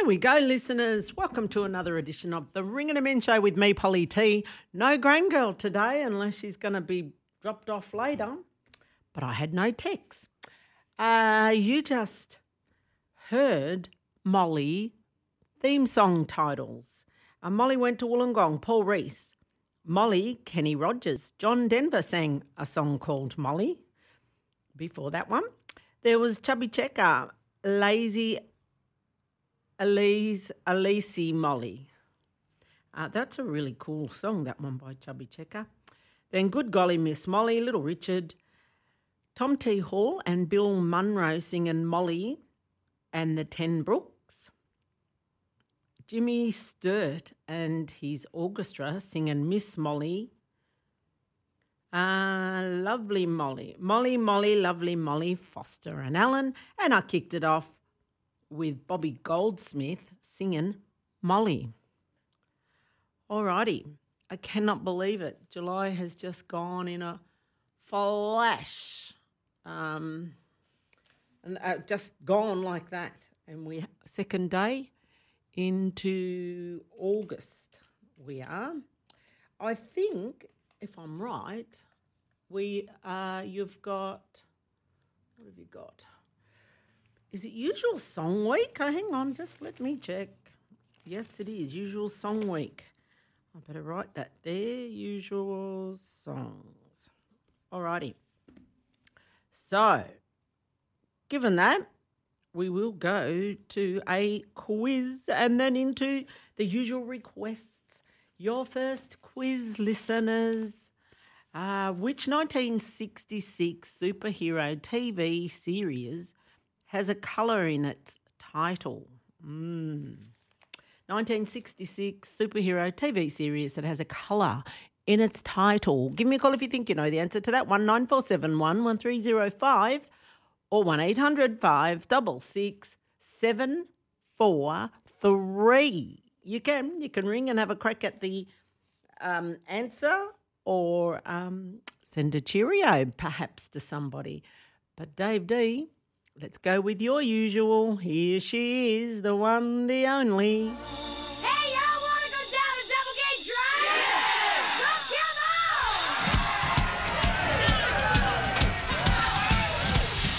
There we go, listeners. Welcome to another edition of the Ring and a Men Show with me, Polly T. No Grain Girl today, unless she's going to be dropped off later. But I had no text. You just heard Molly theme song titles. Molly went to Wollongong, Paul Rees. Molly, Kenny Rogers. John Denver sang a song called Molly. Before that one, there was Chubby Checker, Lazy Elise Molly. That's a really cool song, that one by Chubby Checker. Then Good Golly Miss Molly, Little Richard, Tom T. Hall and Bill Munro singing Molly and the Ten Brooks. Jimmy Sturt and his orchestra singing Miss Molly. Lovely Molly. Molly, lovely Molly, Foster and Allen. And I kicked it off with Bobby Goldsmith singing Molly. Alrighty, I cannot believe it. July has just gone in a flash, and just gone like that. And we second day into August we are. I think, if I'm right, you've got, what have you got? Is it Usual Song Week? Oh, hang on, just let me check. Yes, it is Usual Song Week. I better write that there, Usual Songs. Alrighty. So, given that, we will go to a quiz and then into the usual requests. Your first quiz, listeners. Which 1966 superhero TV series has a colour in its title? 1966 superhero TV series that has a colour in its title. Give me a call if you think you know the answer to that. 1947 1305 or 1-800-566 743. You can ring and have a crack at the answer or send a cheerio perhaps to somebody. But Dave D, let's go with your usual. Here she is, the one, the only.